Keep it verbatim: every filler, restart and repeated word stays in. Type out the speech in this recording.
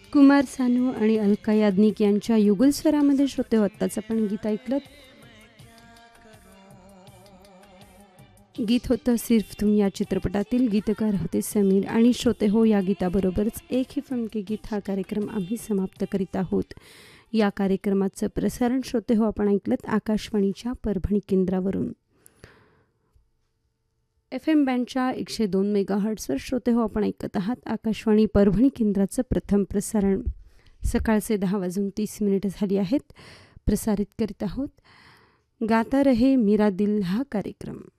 कुमार सानू आणि अलका याज्ञिक यांच्या युगल स्वरामध्ये श्रोते हो आत्ताच आपण गीत ऐकलं. गीत होतं सिर्फ तुम या चित्रपटातील. गीतकार होते समीर. आणि श्रोते हो, या गीताबरोबरच एक ही फिल्म के गीत हा कार्यक्रम आम्ही समाप्त करीत आहोत. या कार्यक्रमाचं प्रसारण श्रोते हो आपण ऐकलं आकाशवाणीच्या परभणी केंद्रावरून. एफ एम बँडच्या एकशे दोन मेगा हर्ट्सवर श्रोते हो आपण ऐकत आहात आकाशवाणी परभणी केंद्राचं प्रथम प्रसारण. सकाळचे दहा वाजून तीस मिनिटं झाली आहेत. प्रसारित करीत आहोत गाता रहे मेरा दिल हा कार्यक्रम.